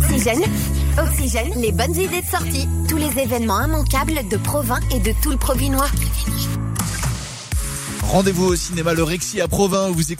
Oxygène. Oxygène, les bonnes idées de sortie. Tous les événements immanquables de Provins et de tout le Provinois. Rendez-vous au cinéma Le Rexy à Provins où vous écoutez